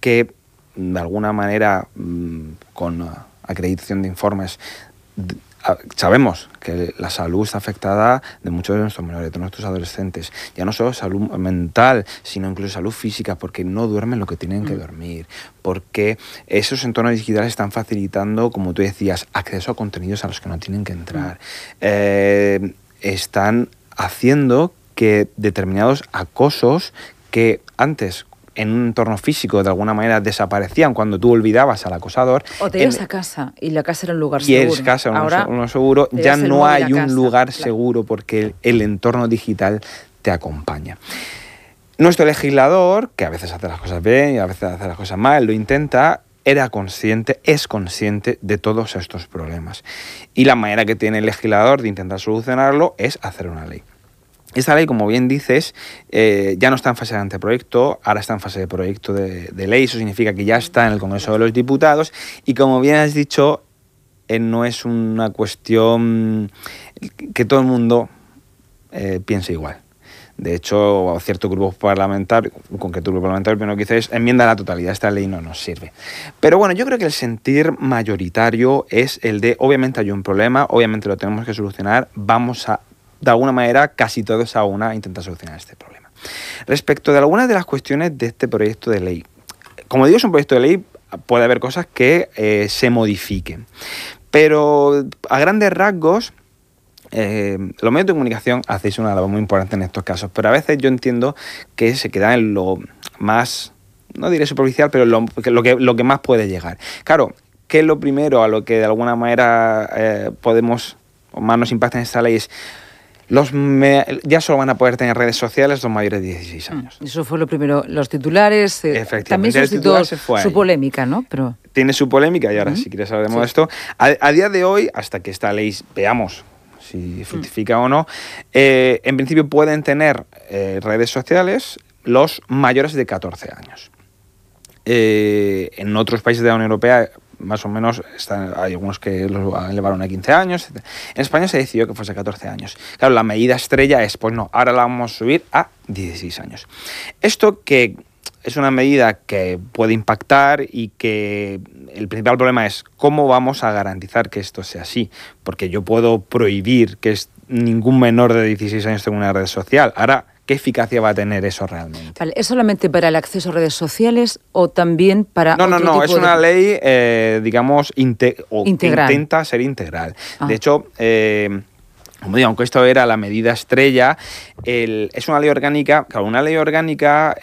que de alguna manera con acreditación de informes sabemos que la salud está afectada de muchos de nuestros menores, de nuestros adolescentes, ya no solo salud mental, sino incluso salud física, porque no duermen lo que tienen que dormir, porque esos entornos digitales están facilitando, como tú decías, acceso a contenidos a los que no tienen que entrar, están haciendo que determinados acosos que antes en un entorno físico de alguna manera desaparecían cuando tú olvidabas al acosador. O te ibas a casa y la casa era un lugar seguro. Y es casa un seguro, ya no hay un lugar seguro porque el entorno digital te acompaña. Nuestro legislador, que a veces hace las cosas bien y a veces hace las cosas mal, lo intenta, es consciente de todos estos problemas. Y la manera que tiene el legislador de intentar solucionarlo es hacer una ley. Esta ley, como bien dices, ya no está en fase de anteproyecto, ahora está en fase de proyecto de ley. Eso significa que ya está en el Congreso de los Diputados y, como bien has dicho, no es una cuestión que todo el mundo piense igual. De hecho, cierto grupo parlamentario, un concreto grupo parlamentario, primero que dice es enmienda a la totalidad, esta ley no nos sirve. Pero bueno, yo creo que el sentir mayoritario es el de, obviamente hay un problema, obviamente lo tenemos que solucionar, vamos a, de alguna manera, casi todos a una, intentar solucionar este problema. Respecto de algunas de las cuestiones de este proyecto de ley, como digo, es un proyecto de ley, puede haber cosas que se modifiquen, pero a grandes rasgos, los medios de comunicación hacéis una labor muy importante en estos casos, pero a veces yo entiendo que se queda en lo más, no diré superficial, pero lo que más puede llegar. Claro, ¿qué es lo primero a lo que de alguna manera podemos, o más nos impacta en esta ley? Es ya solo van a poder tener redes sociales los mayores de 16 años. Eso fue lo primero, los titulares, también suscitó su polémica, ¿no? Pero tiene su polémica y ahora si quieres hablaremos de esto. A día de hoy, hasta que esta ley veamos si fructifica o no, en principio pueden tener redes sociales los mayores de 14 años. En otros países de la Unión Europea más o menos hay algunos que los elevaron a 15 años. En España se decidió que fuese 14 años. Claro, la medida estrella es, pues no, ahora la vamos a subir a 16 años. Esto que es una medida que puede impactar y que el principal problema es cómo vamos a garantizar que esto sea así. Porque yo puedo prohibir que ningún menor de 16 años tenga una red social. Ahora, ¿qué eficacia va a tener eso realmente? Vale, ¿es solamente para el acceso a redes sociales o también para No, es una ley, digamos, integral. Intenta ser integral. De hecho, como digo, aunque esto era la medida estrella, es una ley orgánica. Claro, una ley orgánica,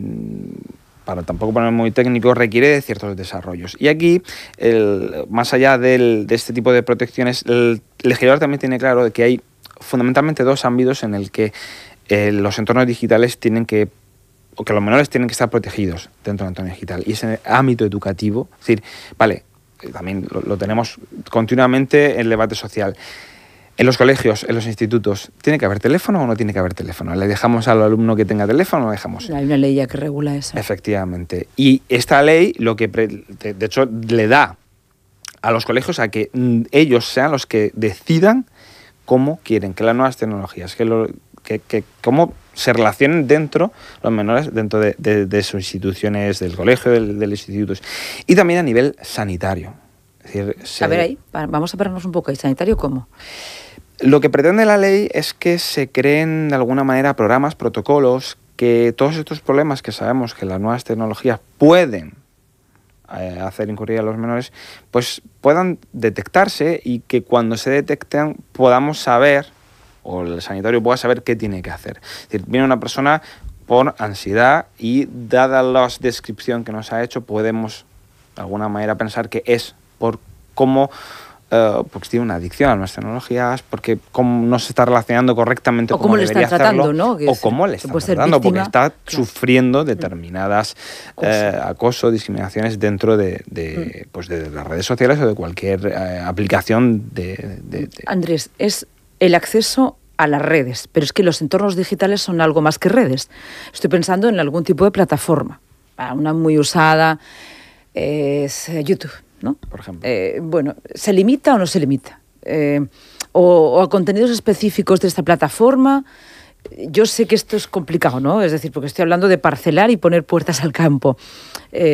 para tampoco ponerme muy técnico, requiere de ciertos desarrollos. Y aquí, más allá de este tipo de protecciones, el legislador también tiene claro de que hay fundamentalmente dos ámbitos en el que los entornos digitales o que los menores tienen que estar protegidos dentro del entorno digital. Y es en el ámbito educativo. Es decir, vale, también lo tenemos continuamente en el debate social. En los colegios, en los institutos, ¿tiene que haber teléfono o no tiene que haber teléfono? ¿Le dejamos al alumno que tenga teléfono o no le dejamos? Hay una ley ya que regula eso. Efectivamente. Y esta ley, de hecho, le da a los colegios a que ellos sean los que decidan cómo quieren que las nuevas tecnologías, cómo se relacionen los menores dentro de sus instituciones, del colegio, de los institutos. Y también a nivel sanitario. Es decir, a ver ahí, vamos a pararnos un poco ahí. ¿Sanitario cómo? Lo que pretende la ley es que se creen de alguna manera programas, protocolos, que todos estos problemas que sabemos que las nuevas tecnologías pueden hacer incurrir a los menores, pues puedan detectarse y que cuando se detecten podamos saber, o el sanitario pueda saber qué tiene que hacer. Es decir, viene una persona por ansiedad y, dada la descripción que nos ha hecho, podemos de alguna manera pensar que es por cómo porque tiene una adicción a las tecnologías, porque cómo no se está relacionando correctamente, o cómo le están tratando, ¿no? O cómo le están tratando, porque está sufriendo determinadas acoso, discriminaciones dentro de las redes sociales o de cualquier aplicación Andrés, es el acceso a las redes, pero es que los entornos digitales son algo más que redes. Estoy pensando en algún tipo de plataforma. Una muy usada es YouTube, ¿no? Por ejemplo. Bueno, ¿se limita o no se limita? O a contenidos específicos de esta plataforma. Yo sé que esto es complicado, ¿no? Es decir, porque estoy hablando de parcelar y poner puertas al campo.